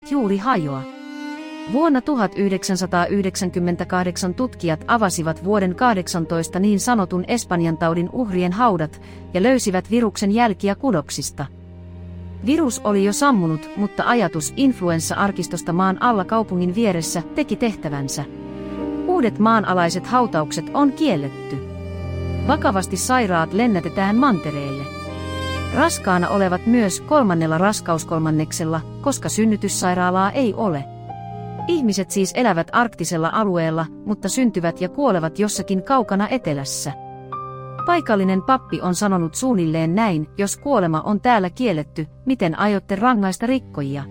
eivät juuri hajoa. Vuonna 1998 tutkijat avasivat vuoden 18 niin sanotun Espanjantaudin uhrien haudat ja löysivät viruksen jälkiä kudoksista. Virus oli jo sammunut, mutta ajatus influenssa-arkistosta maan alla kaupungin vieressä teki tehtävänsä. Uudet maanalaiset hautaukset on kielletty. Vakavasti sairaat lennätetään mantereelle. Raskaana olevat myös 3. raskauskolmanneksella, koska synnytyssairaalaa ei ole. Ihmiset siis elävät arktisella alueella, mutta syntyvät ja kuolevat jossakin kaukana etelässä. Paikallinen pappi on sanonut suunnilleen näin: jos kuolema on täällä kielletty, miten aiotte rangaista rikkojia?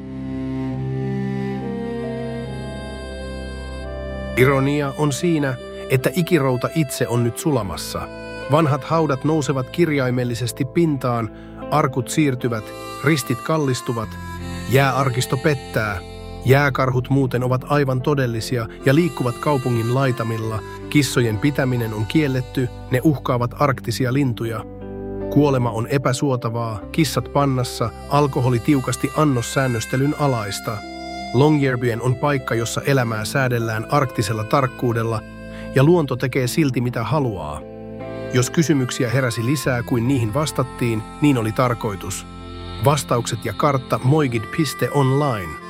Ironia on siinä, että ikirouta itse on nyt sulamassa. Vanhat haudat nousevat kirjaimellisesti pintaan, arkut siirtyvät, ristit kallistuvat, jääarkisto pettää. Jääkarhut muuten ovat aivan todellisia ja liikkuvat kaupungin laitamilla. Kissojen pitäminen on kielletty, ne uhkaavat arktisia lintuja. Kuolema on epäsuotavaa, kissat pannassa, alkoholi tiukasti annossäännöstelyn alaista. Longyearbyen on paikka, jossa elämää säädellään arktisella tarkkuudella, ja luonto tekee silti mitä haluaa. Jos kysymyksiä heräsi lisää kuin niihin vastattiin, niin oli tarkoitus. Vastaukset ja kartta moigid.online.